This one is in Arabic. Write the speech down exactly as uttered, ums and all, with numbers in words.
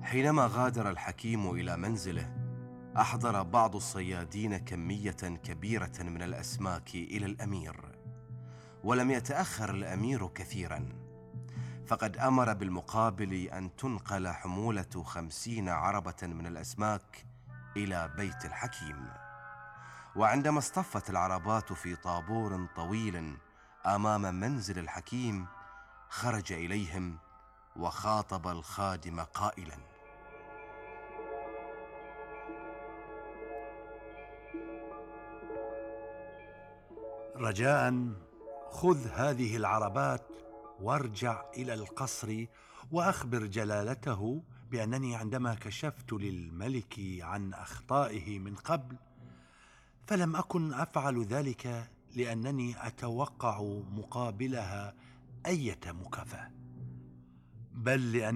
حينما غادر الحكيم إلى منزله، أحضر بعض الصيادين كمية كبيرة من الأسماك إلى الأمير، ولم يتأخر الأمير كثيرا، فقد أمر بالمقابل أن تنقل حمولة خمسين عربة من الأسماك إلى بيت الحكيم. وعندما اصطفت العربات في طابور طويل أمام منزل الحكيم، خرج إليهم وخاطب الخادم قائلا: رجاء خذ هذه العربات وارجع إلى القصر، وأخبر جلالته بأنني عندما كشفت للملك عن أخطائه من قبل فلم أكن أفعل ذلك لأنني أتوقع مقابلها أية مكافأة، بل لأن